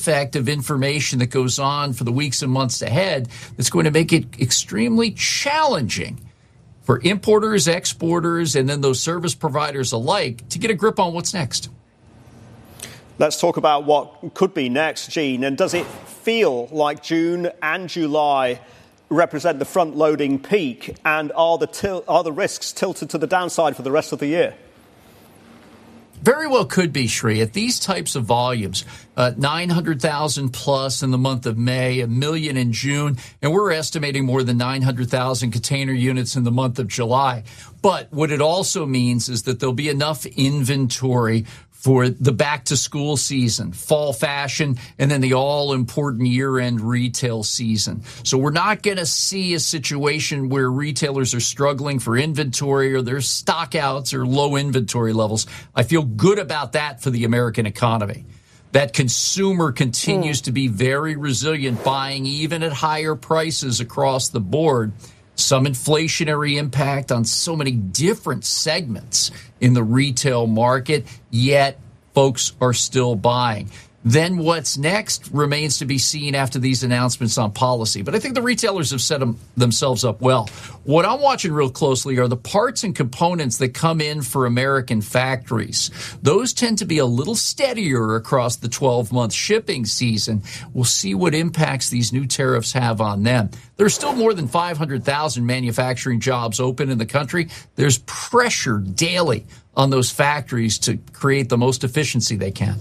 effect of information that goes on for the weeks and months ahead that's going to make it extremely challenging for importers, exporters, and then those service providers alike to get a grip on what's next. Let's talk about what could be next, Gene. And does it feel like June and July represent the front-loading peak? And are the risks tilted to the downside for the rest of the year? Very well could be, Sri. At these types of volumes, 900,000 plus in the month of May, 1 million in June, and we're estimating more than 900,000 container units in the month of July. But what it also means is that there'll be enough inventory for the back-to-school season, fall fashion, and then the all-important year-end retail season. So we're not going to see a situation where retailers are struggling for inventory or there's stockouts or low inventory levels. I feel good about that for the American economy. That consumer continues to be very resilient, buying even at higher prices across the board. Some inflationary impact on so many different segments in the retail market, yet folks are still buying. Then what's next remains to be seen after these announcements on policy. But I think the retailers have set themselves up well. What I'm watching real closely are the parts and components that come in for American factories. Those tend to be a little steadier across the 12-month shipping season. We'll see what impacts these new tariffs have on them. There's still more than 500,000 manufacturing jobs open in the country. There's pressure daily on those factories to create the most efficiency they can.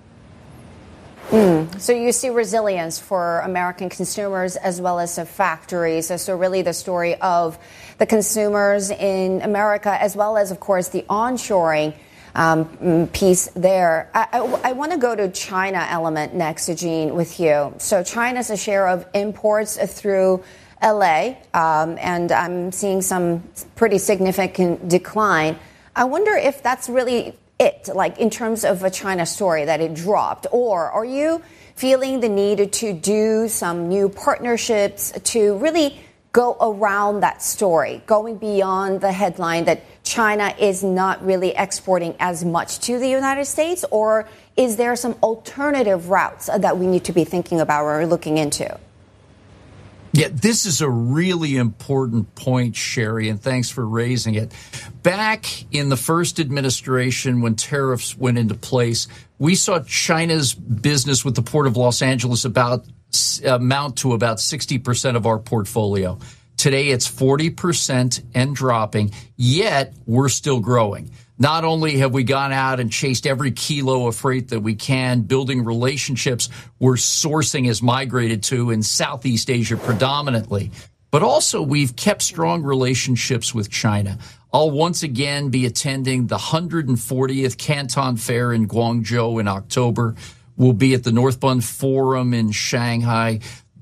So you see resilience for American consumers as well as the factories. So really the story of the consumers in America as well as, of course, the onshoring piece there. I want to go to China element next, Gene, with you. So China's a share of imports through LA, and I'm seeing some pretty significant decline. I wonder if that's really it, like in terms of a China story, that it dropped? Or are you feeling the need to do some new partnerships to really go around that story, going beyond the headline that China is not really exporting as much to the United States? Or is there some alternative routes that we need to be thinking about or looking into? Yeah, this is a really important point, Sherry, and thanks for raising it. Back in the first administration, when tariffs went into place, we saw China's business with the Port of Los Angeles amount to about 60% of our portfolio. Today, it's 40% and dropping, yet we're still growing. Not only have we gone out and chased every kilo of freight that we can, building relationships where sourcing has migrated to in Southeast Asia predominantly, but also we've kept strong relationships with China. I'll once again be attending the 140th Canton Fair in Guangzhou in October. We'll be at the North Bund Forum in Shanghai.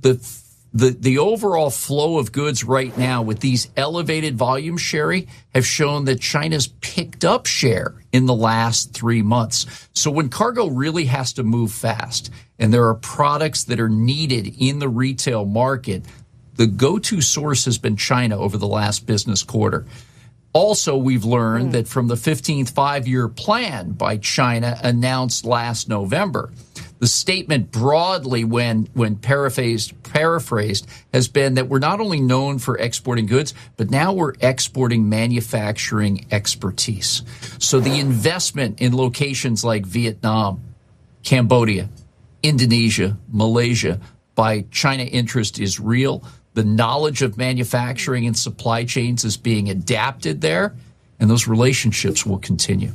The overall flow of goods right now with these elevated volumes, Sherry, have shown that China's picked up share in the last 3 months. So when cargo really has to move fast and there are products that are needed in the retail market, the go-to source has been China over the last business quarter. Also, we've learned that from the 15th five-year plan by China announced last November, the statement broadly, when paraphrased, has been that we're not only known for exporting goods, but now we're exporting manufacturing expertise. So the investment in locations like Vietnam, Cambodia, Indonesia, Malaysia by China interest is real. The knowledge of manufacturing and supply chains is being adapted there, and those relationships will continue.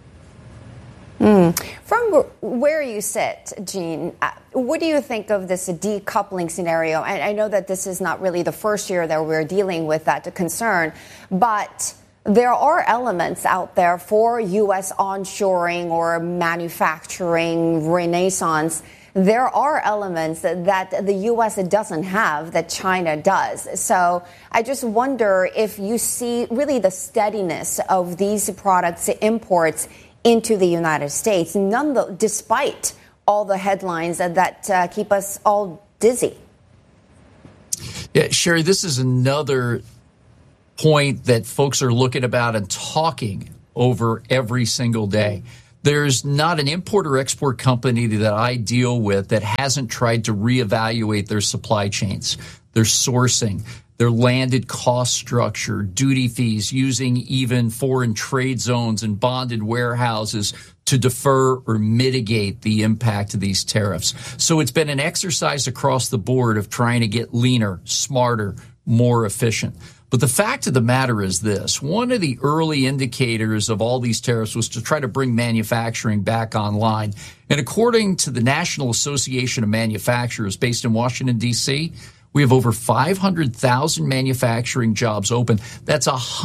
From where you sit, Gene, what do you think of this decoupling scenario? And I know that this is not really the first year that we're dealing with that concern, but there are elements out there for U.S. onshoring or manufacturing renaissance. There are elements that the U.S. doesn't have that China does. So I just wonder if you see really the steadiness of these products imports into the United States, despite all the headlines that keep us all dizzy. Yeah, Sherry, this is another point that folks are looking about and talking over every single day. There's not an import or export company that I deal with that hasn't tried to reevaluate their supply chains, their sourcing, their landed cost structure, duty fees, using even foreign trade zones and bonded warehouses to defer or mitigate the impact of these tariffs. So it's been an exercise across the board of trying to get leaner, smarter, more efficient. But the fact of the matter is this. One of the early indicators of all these tariffs was to try to bring manufacturing back online. And according to the National Association of Manufacturers based in Washington, D.C., we have over 500,000 manufacturing jobs open. That's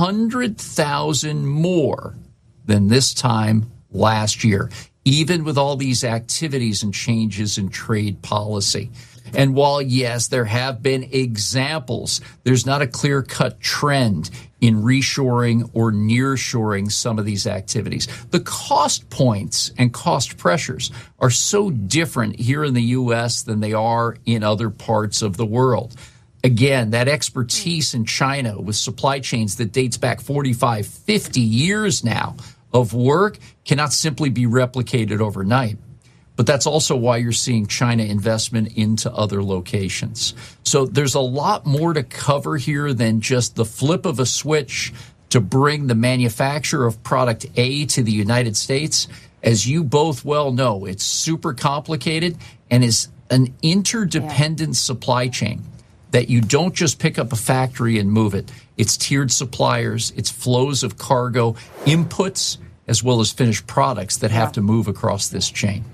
100,000 more than this time last year, even with all these activities and changes in trade policy. And while, yes, there have been examples, there's not a clear-cut trend in reshoring or nearshoring some of these activities. The cost points and cost pressures are so different here in the U.S. than they are in other parts of the world. Again, that expertise in China with supply chains that dates back 45, 50 years now of work cannot simply be replicated overnight. But that's also why you're seeing China investment into other locations. So there's a lot more to cover here than just the flip of a switch to bring the manufacture of product A to the United States. As you both well know, it's super complicated and is an interdependent supply chain that you don't just pick up a factory and move it. It's tiered suppliers, it's flows of cargo, inputs, as well as finished products that have to move across this chain.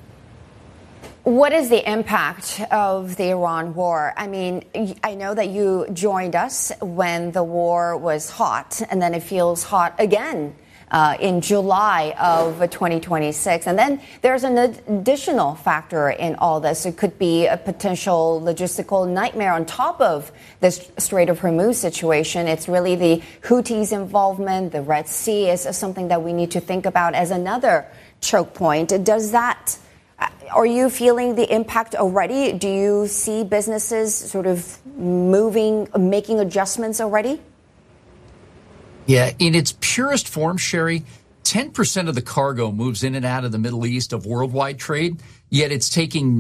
What is the impact of the Iran war? I mean, I know that you joined us when the war was hot, and then it feels hot again in July of 2026. And then there's an additional factor in all this. It could be a potential logistical nightmare on top of this Strait of Hormuz situation. It's really the Houthis' involvement. The Red Sea is something that we need to think about as another choke point. Are you feeling the impact already? Do you see businesses sort of making adjustments already? Yeah, in its purest form, Sherry, 10% of the cargo moves in and out of the Middle East of worldwide trade, yet it's taking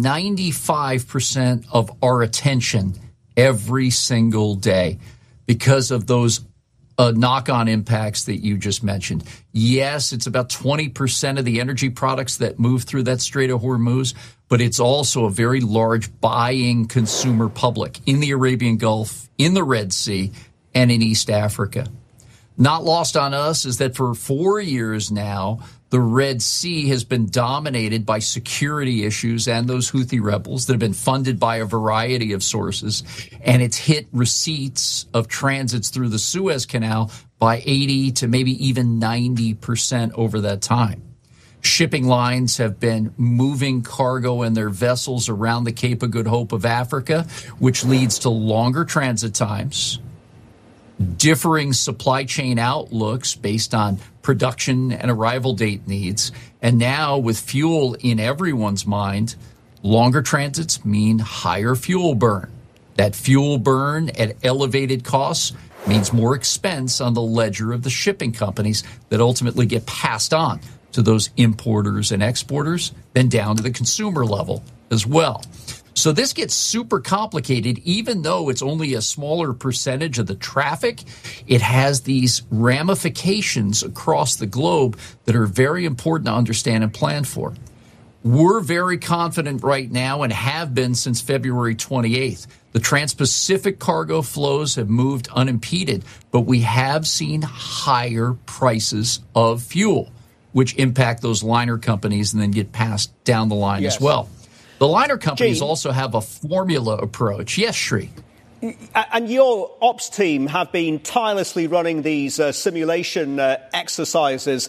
95% of our attention every single day because of those knock-on impacts that you just mentioned. Yes, it's about 20% of the energy products that move through that Strait of Hormuz, but it's also a very large buying consumer public in the Arabian Gulf, in the Red Sea, and in East Africa. Not lost on us is that for 4 years now, the Red Sea has been dominated by security issues and those Houthi rebels that have been funded by a variety of sources. And it's hit receipts of transits through the Suez Canal by 80 to maybe even 90% over that time. Shipping lines have been moving cargo and their vessels around the Cape of Good Hope of Africa, which leads to longer transit times, differing supply chain outlooks based on production and arrival date needs. And now with fuel in everyone's mind, longer transits mean higher fuel burn. That fuel burn at elevated costs means more expense on the ledger of the shipping companies that ultimately get passed on to those importers and exporters, then down to the consumer level as well. So this gets super complicated. Even though it's only a smaller percentage of the traffic, it has these ramifications across the globe that are very important to understand and plan for. We're very confident right now and have been since February 28th. The Trans-Pacific cargo flows have moved unimpeded, but we have seen higher prices of fuel, which impact those liner companies and then get passed down the line as well. The liner companies also have a formula approach. Yes, Sri. And your ops team have been tirelessly running these simulation exercises.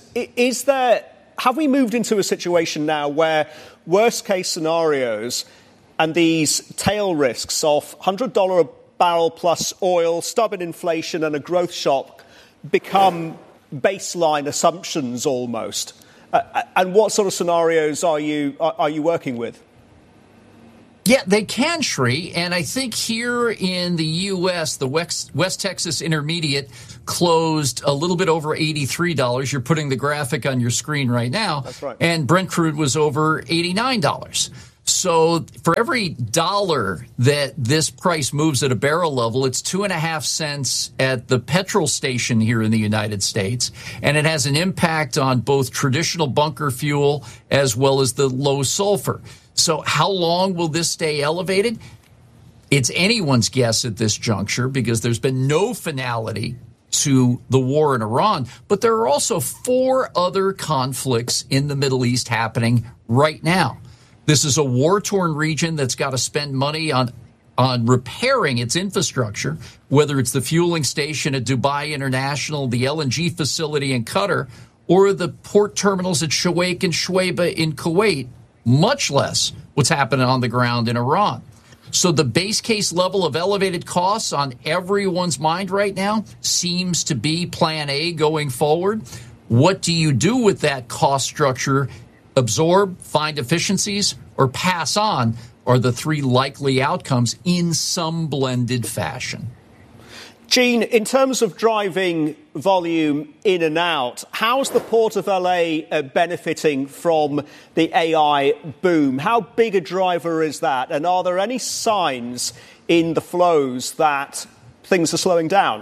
Have we moved into a situation now where worst-case scenarios and these tail risks of $100 a barrel plus oil, stubborn inflation and a growth shock become baseline assumptions almost? And what sort of scenarios are you working with? Yeah, they can, Sri. And I think here in the U.S., the West Texas Intermediate closed a little bit over $83. You're putting the graphic on your screen right now. That's right. And Brent crude was over $89. So for every dollar that this price moves at a barrel level, it's 2.5 cents at the petrol station here in the United States. And it has an impact on both traditional bunker fuel as well as the low sulfur. So how long will this stay elevated? It's anyone's guess at this juncture because there's been no finality to the war in Iran. But there are also 4 other conflicts in the Middle East happening right now. This is a war-torn region that's got to spend money on repairing its infrastructure, whether it's the fueling station at Dubai International, the LNG facility in Qatar, or the port terminals at Shuwaik and Shuaiba in Kuwait, much less what's happening on the ground in Iran. So the base case level of elevated costs on everyone's mind right now seems to be plan A going forward. What do you do with that cost structure? Absorb, find efficiencies, or pass on are the 3 likely outcomes in some blended fashion. Gene, in terms of driving volume in and out, how's the Port of LA benefiting from the AI boom? How big a driver is that? And are there any signs in the flows that things are slowing down?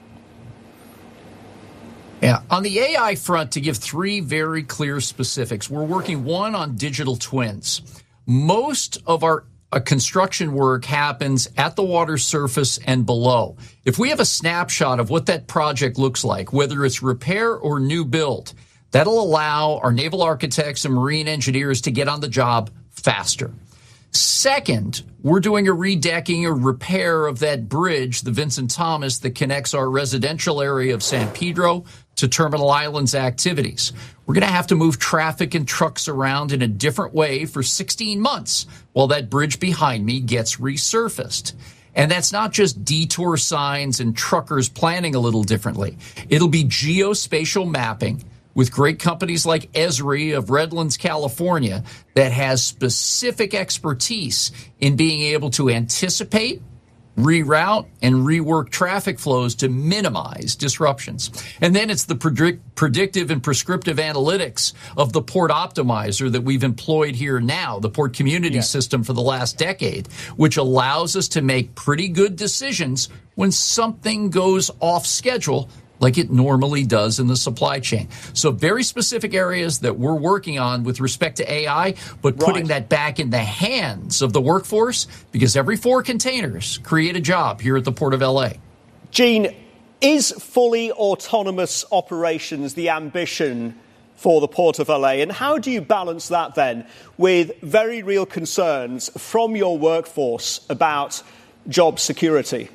Yeah, on the AI front, to give 3 very clear specifics, we're working, 1, on digital twins. Most of our construction work happens at the water surface and below. If we have a snapshot of what that project looks like, whether it's repair or new build, that'll allow our naval architects and marine engineers to get on the job faster. Second, we're doing a redecking or repair of that bridge, the Vincent Thomas, that connects our residential area of San Pedro to Terminal Island's activities. We're going to have to move traffic and trucks around in a different way for 16 months while that bridge behind me gets resurfaced. And that's not just detour signs and truckers planning a little differently. It'll be geospatial mapping with great companies like Esri of Redlands, California, that has specific expertise in being able to anticipate, reroute, and rework traffic flows to minimize disruptions. And then it's the predictive and prescriptive analytics of the Port Optimizer that we've employed here now, the Port Community System for the last decade, which allows us to make pretty good decisions when something goes off schedule like it normally does in the supply chain. So very specific areas that we're working on with respect to AI, but putting that back in the hands of the workforce, because every 4 containers create a job here at the Port of LA. Gene, is fully autonomous operations the ambition for the Port of LA? And how do you balance that then with very real concerns from your workforce about job security?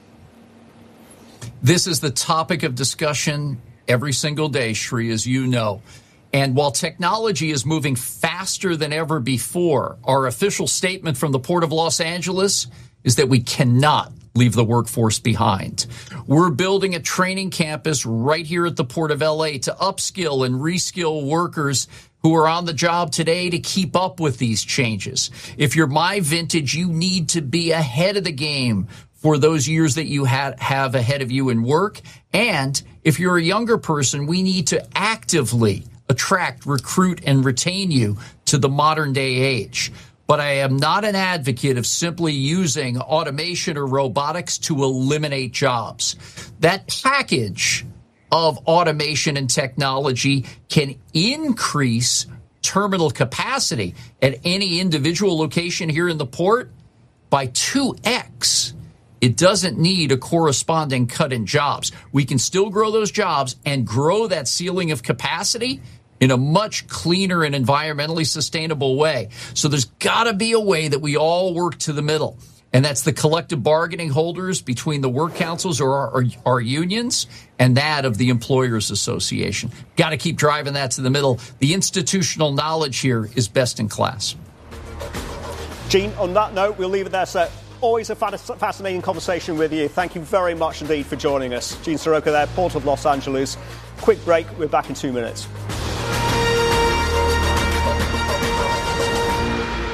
This is the topic of discussion every single day, Sri, as you know. And while technology is moving faster than ever before, our official statement from the Port of Los Angeles is that we cannot leave the workforce behind. We're building a training campus right here at the Port of LA to upskill and reskill workers who are on the job today to keep up with these changes. If you're my vintage, you need to be ahead of the game for those years that you have ahead of you in work. And if you're a younger person, we need to actively attract, recruit, and retain you to the modern day age. But I am not an advocate of simply using automation or robotics to eliminate jobs. That package of automation and technology can increase terminal capacity at any individual location here in the port by 2x. It doesn't need a corresponding cut in jobs. We can still grow those jobs and grow that ceiling of capacity in a much cleaner and environmentally sustainable way. So there's got to be a way that we all work to the middle. And that's the collective bargaining holders between the work councils or our unions and that of the Employers Association. Got to keep driving that to the middle. The institutional knowledge here is best in class. Gene, on that note, we'll leave it there, sir. Always a fascinating conversation with you. Thank you very much indeed for joining us. Gene Soroka there, Port of Los Angeles. Quick break. We're back in 2 minutes.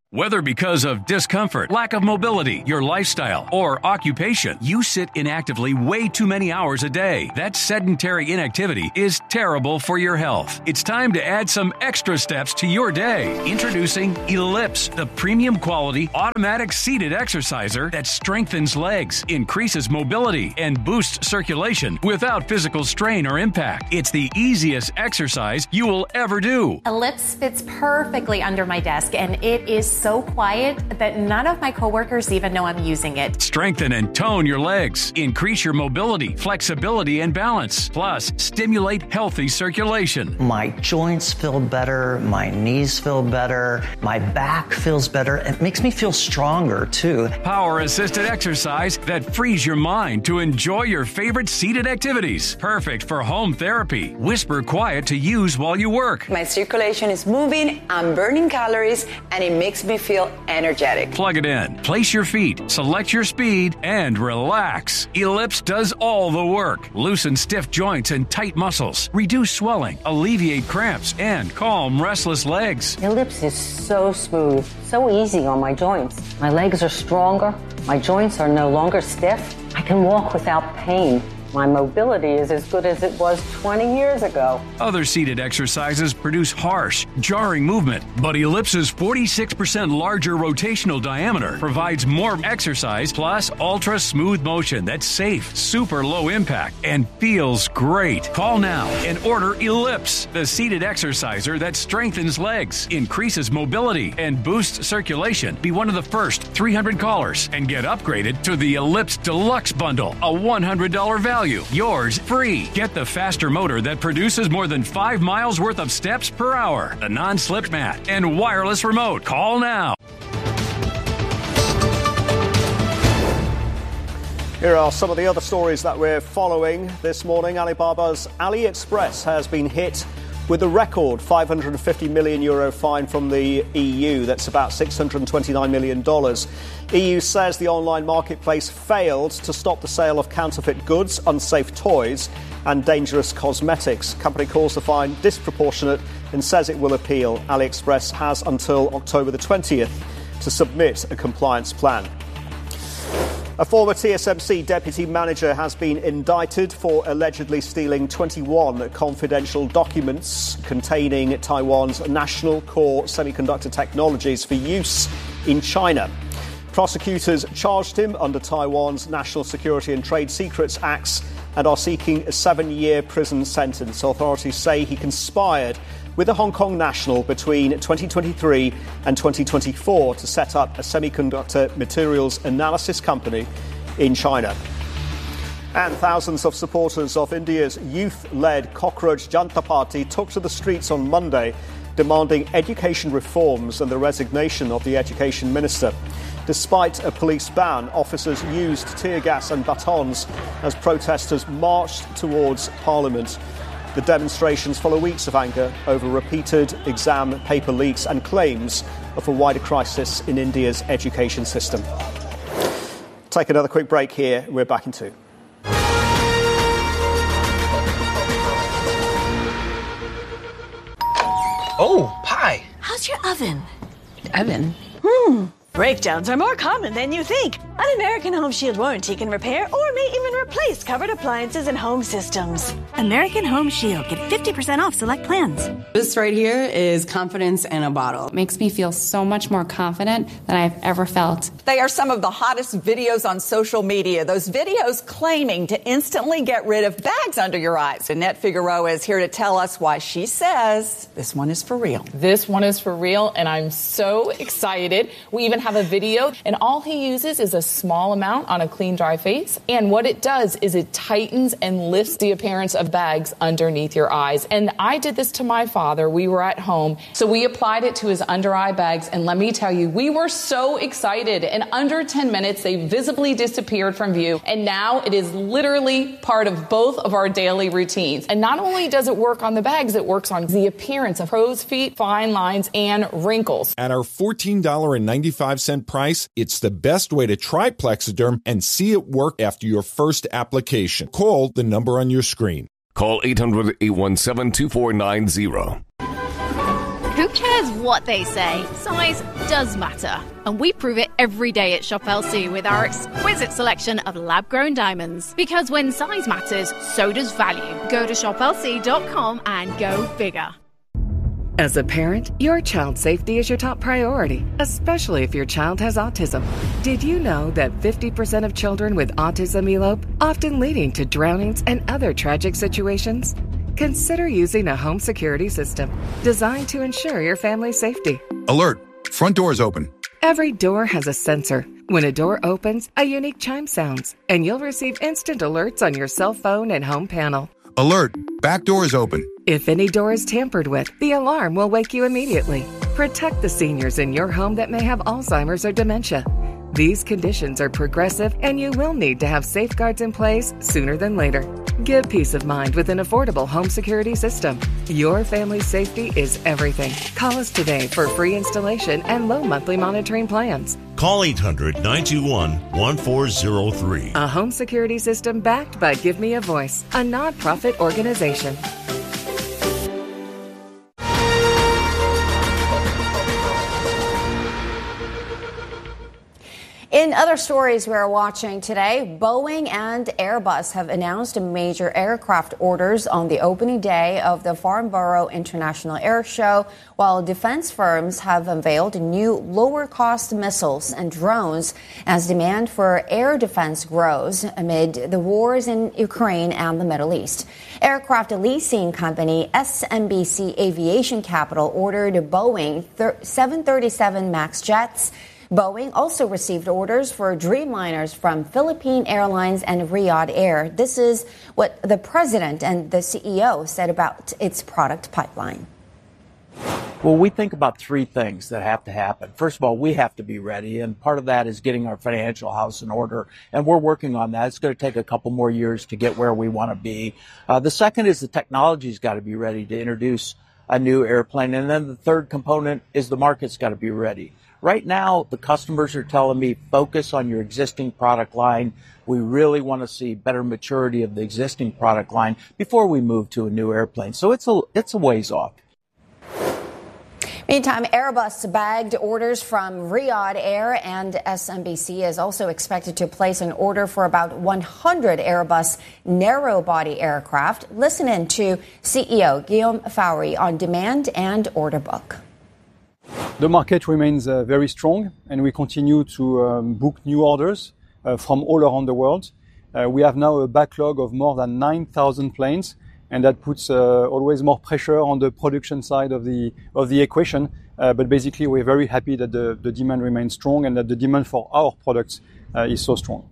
Whether because of discomfort, lack of mobility, your lifestyle, or occupation, you sit inactively way too many hours a day. That sedentary inactivity is terrible for your health. It's time to add some extra steps to your day. Introducing Ellipse, the premium quality automatic seated exerciser that strengthens legs, increases mobility, and boosts circulation without physical strain or impact. It's the easiest exercise you will ever do. Ellipse fits perfectly under my desk, and it is so quiet that none of my coworkers even know I'm using it. Strengthen and tone your legs. Increase your mobility, flexibility, and balance. Plus, stimulate healthy circulation. My joints feel better. My knees feel better. My back feels better. It makes me feel stronger, too. Power-assisted exercise that frees your mind to enjoy your favorite seated activities. Perfect for home therapy. Whisper quiet to use while you work. My circulation is moving, I'm burning calories, and it makes me feel energetic. Plug it in, place your feet, select your speed, and relax. Ellipse does all the work. Loosen stiff joints and tight muscles. Reduce swelling, alleviate cramps, and calm restless legs. Ellipse is so smooth, so easy on my joints. My legs are stronger. My joints are no longer stiff. I can walk without pain. My mobility is as good as it was 20 years ago. Other seated exercises produce harsh, jarring movement, but Ellipse's 46% larger rotational diameter provides more exercise plus ultra smooth motion that's safe, super low impact, and feels great. Call now and order Ellipse, the seated exerciser that strengthens legs, increases mobility, and boosts circulation. Be one of the first 300 callers and get upgraded to the Ellipse Deluxe Bundle, a $100 value. Yours free. Get the faster motor that produces more than 5 miles worth of steps per hour, the non-slip mat, and wireless remote. Call now. Here are some of the other stories that we're following this morning. Alibaba's AliExpress has been hit with a record €550 million fine from the EU. That's about $629 million. EU says the online marketplace failed to stop the sale of counterfeit goods, unsafe toys and dangerous cosmetics. The company calls the fine disproportionate and says it will appeal. AliExpress has until October the 20th to submit a compliance plan. A former TSMC deputy manager has been indicted for allegedly stealing 21 confidential documents containing Taiwan's national core semiconductor technologies for use in China. Prosecutors charged him under Taiwan's National Security and Trade Secrets Acts and are seeking a 7-year prison sentence. Authorities say he conspired with a Hong Kong national between 2023 and 2024 to set up a semiconductor materials analysis company in China. And thousands of supporters of India's youth-led Cockroach Janata Party took to the streets on Monday, demanding education reforms and the resignation of the education minister. Despite a police ban, officers used tear gas and batons as protesters marched towards Parliament. The demonstrations follow weeks of anger over repeated exam paper leaks and claims of a wider crisis in India's education system. Take another quick break here. We're back in 2. Oh, pie. How's your oven? Oven? Breakdowns are more common than you think. An American Home Shield warranty can repair or may even replace covered appliances and home systems. American Home Shield. Get 50% off select plans. This right here is confidence in a bottle. It makes me feel so much more confident than I've ever felt. They are some of the hottest videos on social media. Those videos claiming to instantly get rid of bags under your eyes. Annette Figueroa is here to tell us why she says this one is for real. This one is for real, and I'm so excited. We even have a video, and all he uses is a small amount on a clean, dry face. And what it does is it tightens and lifts the appearance of bags underneath your eyes. And I did this to my father. We were at home, so we applied it to his under eye bags. And let me tell you, we were so excited. In under 10 minutes, they visibly disappeared from view. And now it is literally part of both of our daily routines. And not only does it work on the bags, it works on the appearance of crow's feet, fine lines, and wrinkles. At our $14.95 price, it's the best way to try Plexiderm and see it work after your first application. Call the number on your screen. Call 800-817-2490. Who cares what they say? Size does matter. And we prove it every day at Shop LC with our exquisite selection of lab-grown diamonds. Because when size matters, so does value. Go to shoplc.com and go bigger. As a parent, your child's safety is your top priority, especially if your child has autism. Did you know that 50% of children with autism elope, often leading to drownings and other tragic situations? Consider using a home security system designed to ensure your family's safety. Alert! Front door's open. Every door has a sensor. When a door opens, a unique chime sounds, and you'll receive instant alerts on your cell phone and home panel. Alert! Back door is open. If any door is tampered with, the alarm will wake you immediately. Protect the seniors in your home that may have Alzheimer's or dementia. These conditions are progressive, and you will need to have safeguards in place sooner than later. Give peace of mind with an affordable home security system. Your family's safety is everything. Call us today for free installation and low monthly monitoring plans. Call 800-921-1403. A home security system backed by Give Me a Voice, a nonprofit organization. In other stories we are watching today, Boeing and Airbus have announced major aircraft orders on the opening day of the Farnborough International Air Show, while defense firms have unveiled new lower-cost missiles and drones as demand for air defense grows amid the wars in Ukraine and the Middle East. Aircraft leasing company SMBC Aviation Capital ordered Boeing 737 MAX jets. Boeing also received orders for Dreamliners from Philippine Airlines and Riyadh Air. This is what the president and the CEO said about its product pipeline. Well, we think about three things that have to happen. First of all, we have to be ready, and part of that is getting our financial house in order, and we're working on that. It's going to take a couple more years to get where we want to be. The second is the technology's got to be ready to introduce a new airplane, and then the third component is the market's got to be ready. Right now, the customers are telling me, focus on your existing product line. We really want to see better maturity of the existing product line before we move to a new airplane. So it's a ways off. Meantime, Airbus bagged orders from Riyadh Air, and SMBC is also expected to place an order for about 100 Airbus narrow-body aircraft. Listen in to CEO Guillaume Faury on demand and order book. The market remains very strong, and we continue to book new orders from all around the world. We have now a backlog of more than 9,000 planes, and that puts always more pressure on the production side of the equation. But basically, we're very happy that the demand remains strong and that the demand for our products is so strong.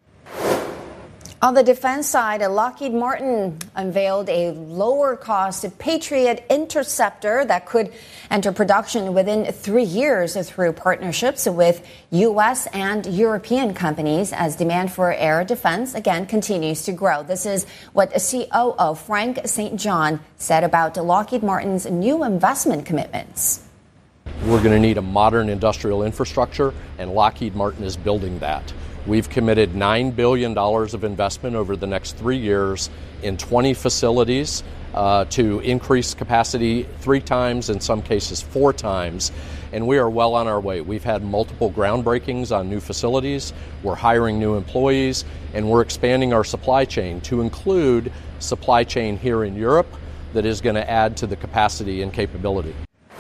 On the defense side, Lockheed Martin unveiled a lower-cost Patriot interceptor that could enter production within 3 years through partnerships with U.S. and European companies as demand for air defense, again, continues to grow. This is what COO Frank St. John said about Lockheed Martin's new investment commitments. We're going to need a modern industrial infrastructure, and Lockheed Martin is building that. We've committed $9 billion of investment over the next 3 years in 20 facilities to increase capacity 3 times, in some cases 4 times, and we are well on our way. We've had multiple groundbreakings on new facilities, we're hiring new employees, and we're expanding our supply chain to include supply chain here in Europe that is going to add to the capacity and capability.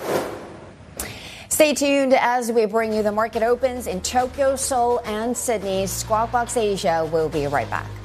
Stay tuned as we bring you the market opens in Tokyo, Seoul, and Sydney. Squawk Box Asia will be right back.